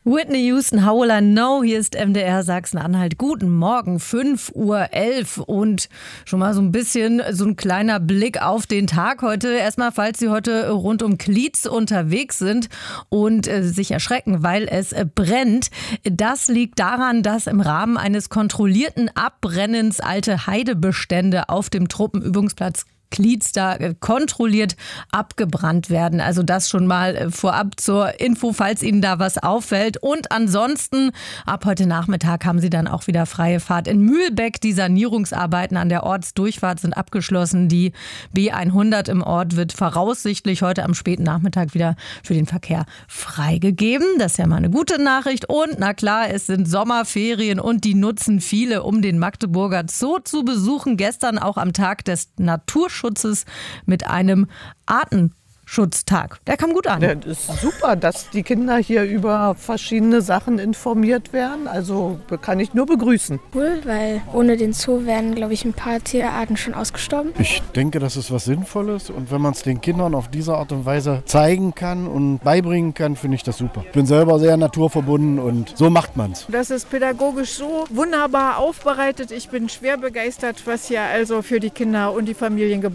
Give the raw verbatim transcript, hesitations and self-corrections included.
Whitney Houston, How Will I Know? Hier ist M D R Sachsen-Anhalt. Guten Morgen, fünf Uhr elf und schon mal so ein bisschen so ein kleiner Blick auf den Tag heute. Erstmal, falls Sie heute rund um Klietz unterwegs sind und äh, sich erschrecken, weil es äh, brennt. Das liegt daran, dass im Rahmen eines kontrollierten Abbrennens alte Heidebestände auf dem Truppenübungsplatz Klietz da kontrolliert abgebrannt werden. Also das schon mal vorab zur Info, falls Ihnen da was auffällt. Und ansonsten, ab heute Nachmittag haben Sie dann auch wieder freie Fahrt in Mühlbeck. Die Sanierungsarbeiten an der Ortsdurchfahrt sind abgeschlossen. Die B hundert im Ort wird voraussichtlich heute am späten Nachmittag wieder für den Verkehr freigegeben. Das ist ja mal eine gute Nachricht. Und na klar, es sind Sommerferien und die nutzen viele, um den Magdeburger Zoo zu besuchen. Gestern auch am Tag des Naturschutzes mit einem Artenschutztag. Der kam gut an. Ja, das ist super, dass die Kinder hier über verschiedene Sachen informiert werden. Also kann ich nur begrüßen. Cool, weil ohne den Zoo wären, glaube ich, ein paar Tierarten schon ausgestorben. Ich denke, das ist was Sinnvolles. Und wenn man es den Kindern auf diese Art und Weise zeigen kann und beibringen kann, finde ich das super. Ich bin selber sehr naturverbunden und so macht man es. Das ist pädagogisch so wunderbar aufbereitet. Ich bin schwer begeistert, was hier also für die Kinder und die Familien geboten wird.